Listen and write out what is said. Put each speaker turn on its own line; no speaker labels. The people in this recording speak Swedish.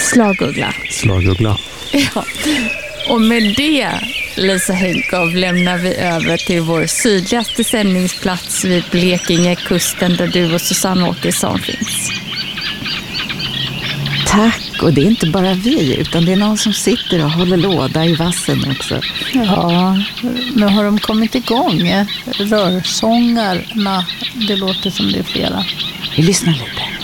Slagugla.
Slagugla.
Ja. Och med det, Lisa Henkow, lämnar vi över till vår sydligaste sändningsplats vid Blekingekusten där du och Susanne Åkesson finns.
Tack, och det är inte bara vi utan det är någon som sitter och håller låda i vassen också.
Ja, nu har de kommit igång. Rörsångarna, det låter som det är flera.
Vi lyssnar lite.